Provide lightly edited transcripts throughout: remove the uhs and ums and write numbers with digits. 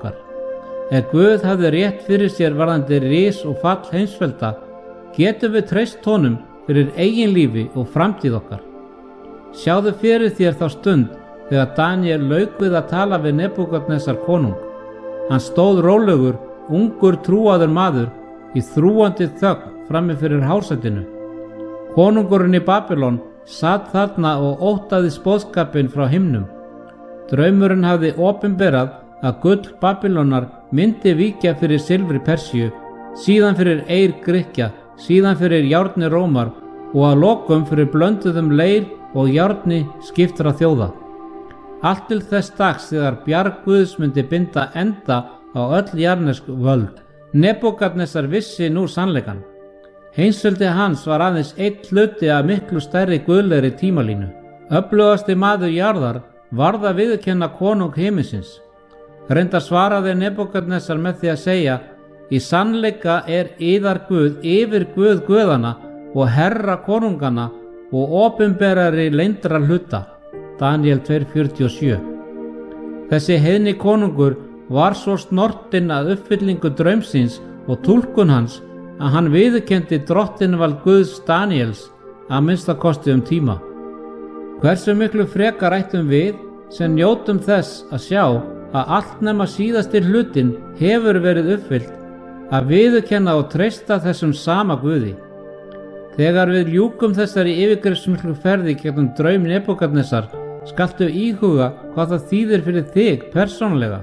okkar. Ef Guð hafði rétt fyrir sér varðandi ris og fall heimsvelda, getum við treyst honum fyrir eigin lífi og framtíð okkar. Sjáðu fyrir þér þá stund þegar Daniel lauk við að tala við Nebúkadnesar konung. Hann stóð rólegur, ungur trúaður maður, í þrúgandi þögn frammi fyrir hásætinu. Konungurinn í Babylon sat þarna og óttaðist boðskapinn frá himnum. Draumurinn hafði opinberað að gull Babylónar myndi víkja fyrir silfri Persíu, síðan fyrir eir Grikkja, síðan fyrir járni Rómar og að lokum fyrir blönduðum leir og járni skiptra þjóða. Allt til þess dags þegar bjarg Guðs myndi binda enda á öll jarnesk völd. Nebúkadnesar vissi nú sannleikann. Heimsveldi hans var aðeins einn hluti af miklu stærri guðlegri tímalínu. Öflugasti maður jarðar varð að viðurkenna konung himinsins. Reyndar svaraði Nebúkadnesar með því að segja: í sannleika er yðar Guð yfir Guð guðana og herra konungana og opinberari leyndra hluta. Daniel 2:47. Þessi heiðni konungur var svo snortinn að uppfyllingu draumsins og túlkun hans að hann viðurkenndi drottinvald Guðs Daniels að minnsta kosti tíma. Hversu miklu frekar ættum við sem njótum þess að sjá að allt nema síðasti hlutin hefur verið uppfyllt að viðurkenna og treysta þessum sama Guði. Þegar við ljúkum þessari yfirgripsmiklu ferði gegnum draum Nebúkadnesar skaltu íhuga hvað það þýðir fyrir þig persónulega.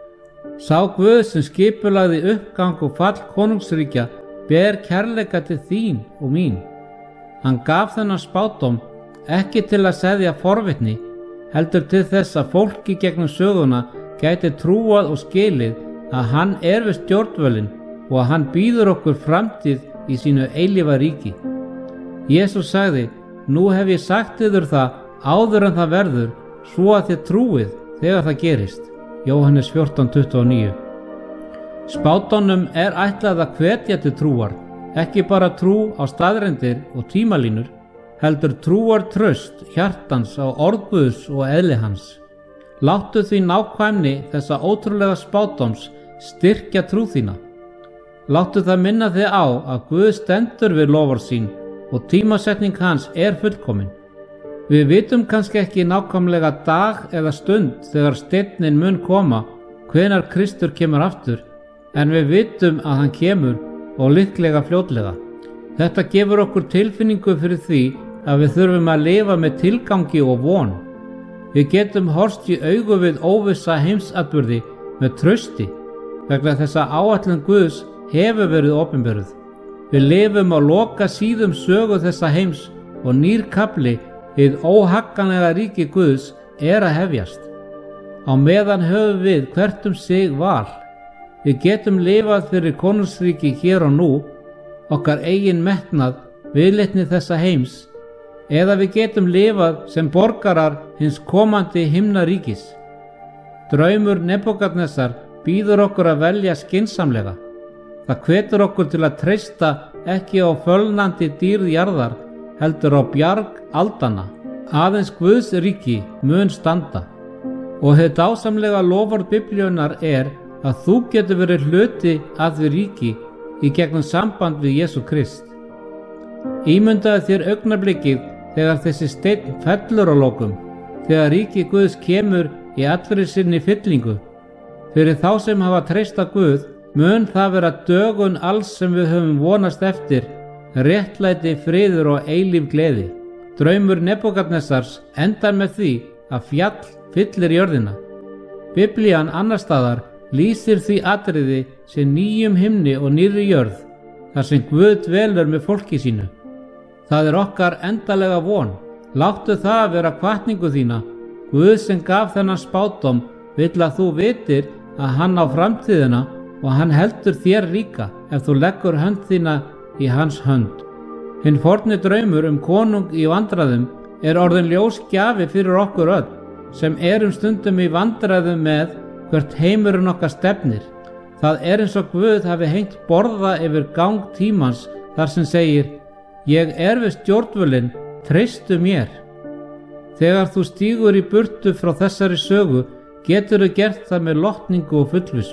Sá Guð sem skipulagði uppgang og fall konungsríkja ber kærleika til þín og mín. Hann gaf þennan spádóm ekki til að seðja forvitni, heldur til þess að fólki gegnum söguna gæti trúað og skilið að hann við stjórnvölinn og að hann býður okkur framtíð í sínu eilífa ríki. Jesús sagði: nú hef ég sagt yður það áður en það verður, svo að þið trúið þegar það gerist. Jóhannes 14:29. Spádómnum ætlað að hvetja til trúar, ekki bara trú á staðreyndir og tímalínur, heldur trúar traust hjartans á orð Guðs og eðli hans. Láttu því nákvæmni þessa ótrúlega spádóms styrkja trú þína. Láttu það minna þig á að Guð stendur við loforð sín og tímasetning hans fullkomin. Við vitum kannski ekki nákvæmlega dag eða stund þegar steinninn mun koma, hvenær Kristur kemur aftur, en við vitum að hann kemur og líklega fljótlega. Þetta gefur okkur tilfinningu fyrir því að við þurfum að lifa með tilgangi og von. Við getum horfst í augu við óvissa heimsatburði með trausti vegna þess að áætlun Guðs hefur verið opinberuð. Við lifum á loka síðum sögu þessa heims og nýr kafli hið óhagganlega ríki Guðs að hefjast. Á meðan höfum við hvert sig val. Við getum lifað fyrir konungsríki hér og nú, okkar eigin metnað, viðleitni þessa heims, eða við getum lifað sem borgarar hins komandi himnaríkis. Draumur Nebúkadnesar býður okkur að velja skynsamlega. Það hvetur okkur til að treysta ekki á fölnandi dýrð jarðar, heldur á bjarg aldanna. Aðeins Guðs ríki mun standa. Og hið dásamlega loforð Biblíunnar að þú getur verið hluti af því ríki í gegnum samband við Jesú Krist. Ímyndaðu þér augnablikið þegar þessi steinn fellur á lokum, þegar ríki Guðs kemur í allri sinni fyllingu. Fyrir þá sem hafa treyst á Guð mun það vera dögun alls sem við höfum vonast eftir, réttlæti, friður og eilíf gleði. Draumur Nebúkadnesars endar með því að fjall fyllir jörðina. Biblían annar staðar lýsir því atriði sem nýjum himni og nýrri jörð, þar sem Guð dvelur með fólki sínu. Það okkar endalega von. Láttu það vera hvatningu þína. Guð sem gaf þennan spádóm vill að þú vitir að hann á framtíðina og hann heldur þér líka ef þú leggur hönd þína í hans hönd. Hinn forni draumur konung í vandræðum orðin ljósgjafi fyrir okkur öll sem stundum í vandræðum með hvert heimurinn okkar stefnir. Það eins og Guð hafi hengt borða yfir gang tímans þar sem segir: ég við stjórnvölinn, treystu mér. Þegar þú stígur í burtu frá þessari sögu getur þú gert það með lotningu og fullvissu.